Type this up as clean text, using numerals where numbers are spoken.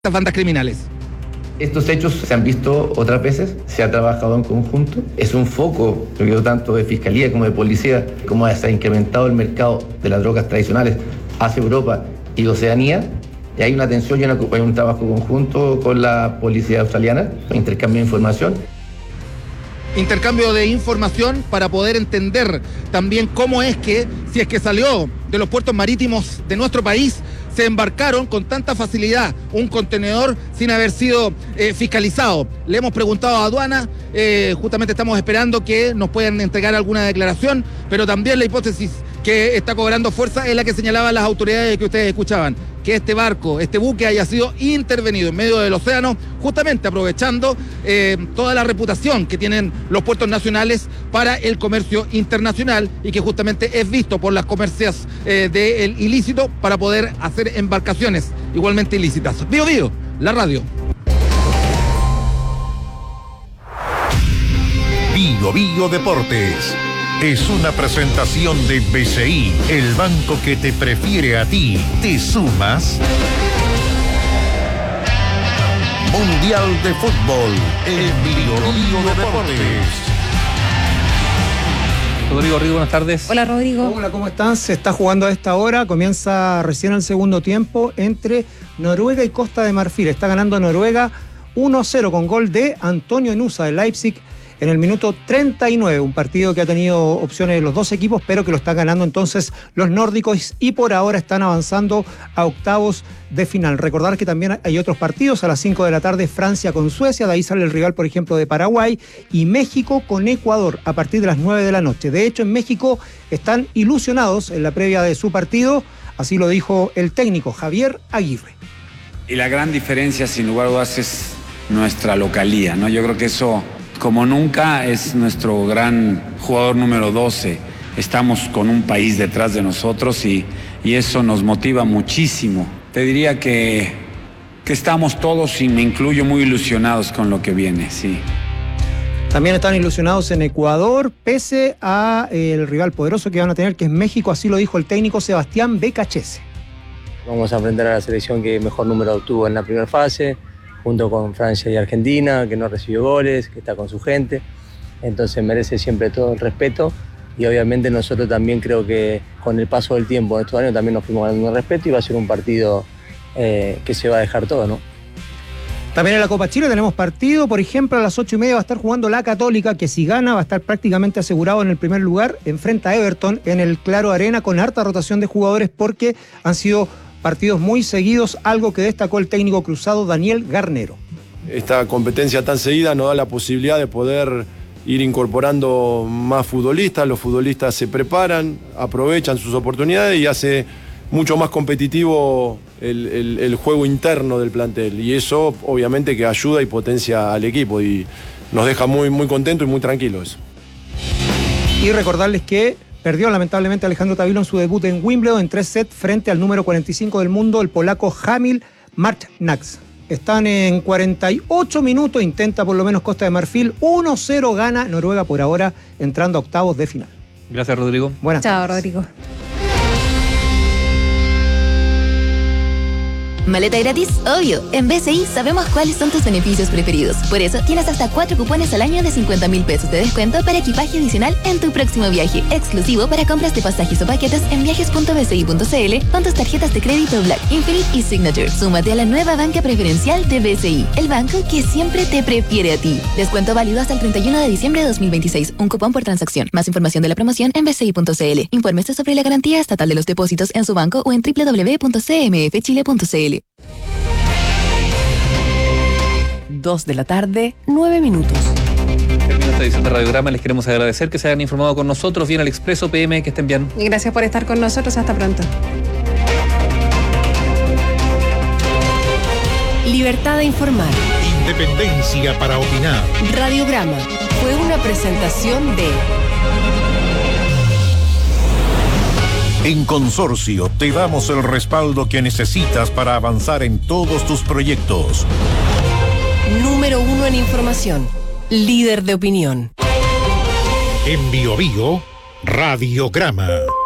estas bandas criminales. Estos hechos se han visto otras veces, se ha trabajado en conjunto. Es un foco, yo creo, tanto de fiscalía como de policía, como se ha incrementado el mercado de las drogas tradicionales hacia Europa y Oceanía. Y hay una atención y hay un trabajo conjunto con la policía australiana, intercambio de información. Intercambio de información para poder entender también cómo es que, si es que salió de los puertos marítimos de nuestro país, se embarcaron con tanta facilidad un contenedor sin haber sido fiscalizado. Le hemos preguntado a aduana, justamente estamos esperando que nos puedan entregar alguna declaración, pero también la hipótesis que está cobrando fuerza es la que señalaban las autoridades que ustedes escuchaban, que este barco, este buque haya sido intervenido en medio del océano, justamente aprovechando toda la reputación que tienen los puertos nacionales para el comercio internacional y que justamente es visto por las comercias del ilícito para poder hacer embarcaciones igualmente ilícitas. Bio Bio, la radio. Bio Bio Deportes. Es una presentación de BCI, el banco que te prefiere a ti. ¿Te sumas? Mundial de Fútbol, el Bio Bio Deportes. Rodrigo, buenas tardes. Hola, Rodrigo. Hola, ¿cómo están? Se está jugando a esta hora, comienza recién el segundo tiempo entre Noruega y Costa de Marfil. Está ganando Noruega 1-0 con gol de Antonio Nusa de Leipzig en el minuto 39, un partido que ha tenido opciones de los dos equipos, pero que lo están ganando entonces los nórdicos y por ahora están avanzando a octavos de final. Recordar que también hay otros partidos a las 5 de la tarde, Francia con Suecia, de ahí sale el rival, por ejemplo, de Paraguay, y México con Ecuador a partir de las 9 de la noche. De hecho, en México están ilusionados en la previa de su partido, así lo dijo el técnico Javier Aguirre. Y la gran diferencia, sin lugar a dudas, es nuestra localía, ¿no? Yo creo que eso, como nunca, es nuestro gran jugador número 12. Estamos con un país detrás de nosotros y eso nos motiva muchísimo. Te diría que estamos todos, y me incluyo, muy ilusionados con lo que viene, sí. También están ilusionados en Ecuador, pese a el rival poderoso que van a tener, que es México, así lo dijo el técnico Sebastián Becachese. Vamos a enfrentar a la selección que mejor número obtuvo en la primera fase, junto con Francia y Argentina, que no recibió goles, que está con su gente. Entonces merece siempre todo el respeto y obviamente nosotros también creo que con el paso del tiempo en estos años también nos fuimos ganando el respeto y va a ser un partido que se va a dejar todo, ¿no? También en la Copa Chile tenemos partido, por ejemplo, a las 8:30 va a estar jugando la Católica, que si gana va a estar prácticamente asegurado en el primer lugar, enfrenta a Everton en el Claro Arena con harta rotación de jugadores porque han sido partidos muy seguidos, algo que destacó el técnico cruzado Daniel Garnero. Esta competencia tan seguida nos da la posibilidad de poder ir incorporando más futbolistas. Los futbolistas se preparan, aprovechan sus oportunidades y hace mucho más competitivo el juego interno del plantel. Y eso obviamente que ayuda y potencia al equipo y nos deja muy, muy contentos y muy tranquilos. Y recordarles que perdió lamentablemente Alejandro Tavilo en su debut en Wimbledon en 3 sets frente al número 45 del mundo, el polaco Kamil Martinax. Están en 48 minutos, intenta por lo menos Costa de Marfil, 1-0 gana Noruega por ahora, entrando a octavos de final. Gracias, Rodrigo. Buenas tardes. Chao, Rodrigo. ¿Maleta gratis? Obvio. En BCI sabemos cuáles son tus beneficios preferidos. Por eso tienes hasta 4 cupones al año de 50,000 pesos de descuento para equipaje adicional en tu próximo viaje. Exclusivo para compras de pasajes o paquetes en viajes.bci.cl con tus tarjetas de crédito Black, Infinite y Signature. Súmate a la nueva banca preferencial de BCI, el banco que siempre te prefiere a ti. Descuento válido hasta el 31 de diciembre de 2026. Un cupón por transacción. Más información de la promoción en bci.cl. Infórmese sobre la garantía estatal de los depósitos en su banco o en www.cmfchile.cl. 2 de la tarde, 9 minutos. Termina esta edición de Radiograma. Les queremos agradecer que se hayan informado con nosotros. Viene el Expreso PM, que estén bien. Y gracias por estar con nosotros. Hasta pronto. Libertad de informar. Independencia para opinar. Radiograma fue una presentación de... En Consorcio te damos el respaldo que necesitas para avanzar en todos tus proyectos. Número 1 en información. Líder de opinión. En Bio Bio, Radiograma.